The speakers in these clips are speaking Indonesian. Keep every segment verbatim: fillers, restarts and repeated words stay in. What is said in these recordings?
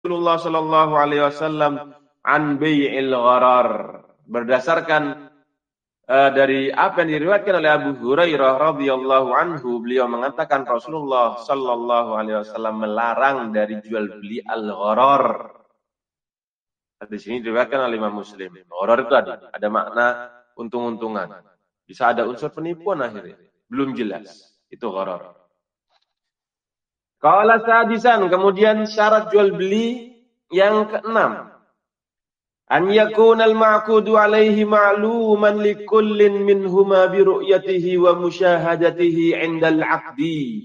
Rasulullah sallallahu alaihi wasallam an bai'il gharar. Berdasarkan uh, dari apa yang diriwayatkan oleh Abu Hurairah radhiyallahu anhu, beliau mengatakan Rasulullah sallallahu alaihi wasallam melarang dari jual beli al-gharar. Di sini diriwayatkan oleh Imam Muslim. Gharar itu ada, ada makna untung-untungan. Bisa ada unsur penipuan akhirnya. Belum jelas. Itu gharar. Qala sadisan, kemudian syarat jual beli yang keenam. An yakuna al-ma'qudu alaihi ma'luman li kullin minhuma bi ru'yatihi wa musyahadatihi 'inda al-'aqdi.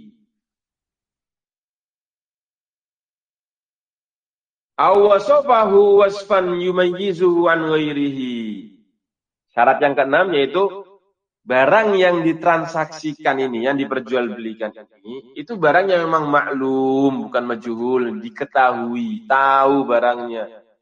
Aw wasafahu wasfan yumayyizuhu an ghairihi. Syarat yang keenam yaitu barang yang ditransaksikan ini, yang diperjualbelikan ini, itu barang yang memang maklum, bukan majhul, diketahui, tahu barangnya.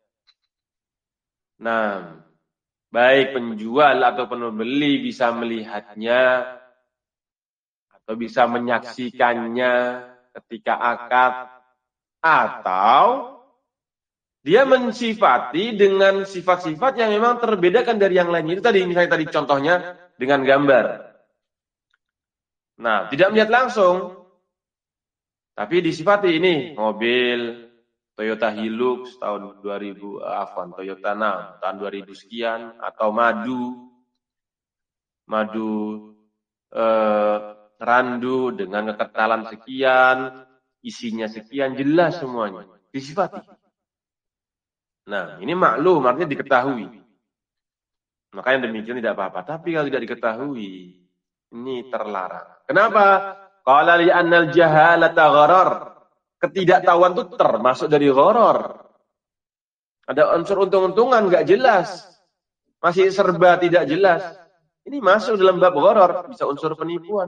Nah, baik penjual atau pembeli bisa melihatnya atau bisa menyaksikannya ketika akad, atau dia mensifati dengan sifat-sifat yang memang terbedakan dari yang lain. Itu tadi, misalnya tadi contohnya dengan gambar. Nah, tidak melihat langsung, tapi disifati ini mobil Toyota Hilux tahun dua ribu, afwan, Toyota enam tahun dua ribu sekian, atau madu, madu eh, randu dengan kekentalan sekian, isinya sekian, jelas semuanya, disifati. Nah, ini maklum, artinya diketahui. Maka yang demikian tidak apa-apa. Tapi kalau tidak diketahui, ini terlarang. Kenapa? Qala li annal jahalata gharar. Ketidaktahuan itu termasuk dari gharar. Ada unsur untung-untungan enggak jelas. Masih serba tidak jelas. Ini masuk dalam bab gharar, bisa unsur penipuan.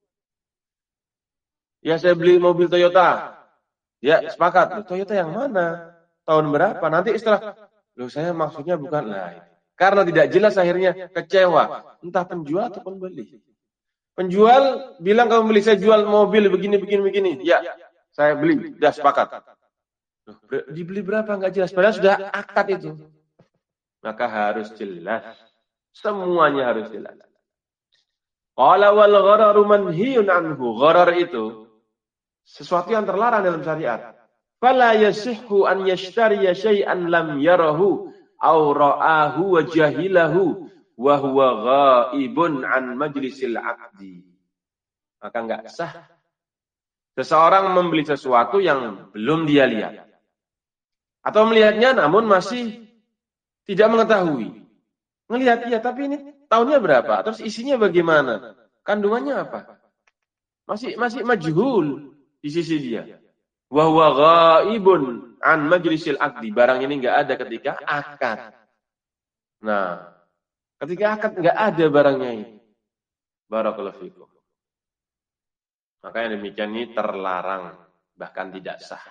Ya, saya beli mobil Toyota. Ya, sepakat. Toyota yang mana? Tahun berapa? Nanti setelah, loh saya maksudnya bukan lain. Karena tidak jelas akhirnya kecewa. Entah penjual atau pembeli. Penjual bilang kamu beli, saya jual mobil begini, begini, begini. Ya, saya beli. Sudah sepakat. Loh, dibeli berapa? Enggak jelas. Padahal sudah akad itu. Maka harus jelas. Semuanya harus jelas. Qala wal ghararu manhiyun anhu. Gharar itu sesuatu yang terlarang dalam syariat. Fala yasihhu an yashtariya syai'an lam yarahu aw ra'ahu wa jahilahu wa huwa ghaibun an majlisil 'aqdi. Maka enggak sah seseorang membeli sesuatu yang belum dia lihat. Atau melihatnya namun masih tidak mengetahui. Melihat ya, tapi ini tahunnya berapa? Terus isinya bagaimana? Kandungannya apa? Masih masih majhul di sisi dia. Wa huwa ghaibun an majlisil aqdi. Barang ini enggak ada ketika akad. Nah, ketika akad enggak ada barangnya ini. Barakallahu fikum. Maka yang demikian ini terlarang, bahkan tidak sah.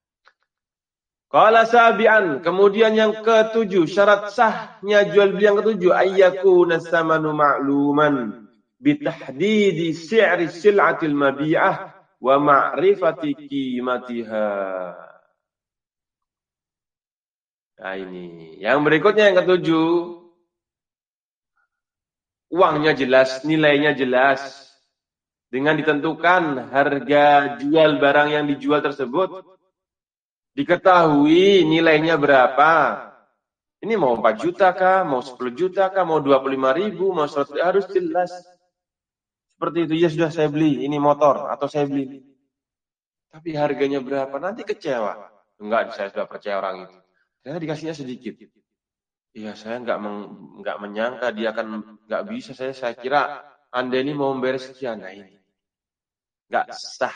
Qala sabi'an, kemudian yang ketujuh, syarat sahnya jual beli yang ketujuh, ayyakuna samanu ma'luman bitahdidi si'ri sil'atil mabi'ah wa ma'rifati qimatiha. Nah ini, yang berikutnya yang ketujuh, uangnya jelas, nilainya jelas, dengan ditentukan harga jual barang yang dijual tersebut, diketahui nilainya berapa. Ini mau empat juta kah, mau sepuluh juta kah, mau dua puluh lima ribu, mau seratus, harus jelas. Seperti itu, ya sudah saya beli, ini motor, atau saya beli. Tapi harganya berapa, nanti kecewa. Enggak, saya sudah percaya orang itu. Saya dikasihnya sedikit. Iya, saya enggak, meng, enggak menyangka dia akan, enggak bisa, saya saya kira Anda ini mau membayar sekian. Nah ini, enggak sah.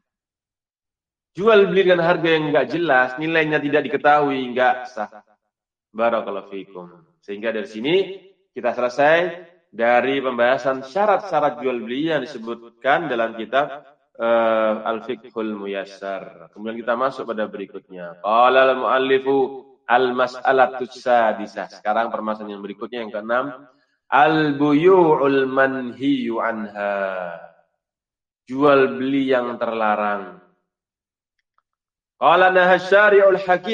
Jual beli dengan harga yang enggak jelas, nilainya tidak diketahui, enggak sah. Barakallahu fikum. Sehingga dari sini kita selesai dari pembahasan syarat-syarat jual beli yang disebutkan dalam kitab uh, Al-Fiqhul Muyassar. Kemudian kita masuk pada berikutnya. Qala al-muallifu al-mas'alatus sadisah. Sekarang permasalahan yang berikutnya yang keenam, al-buyu'ul manhiyu anha. Jual beli yang terlarang. Qala nahasyari'ul hakim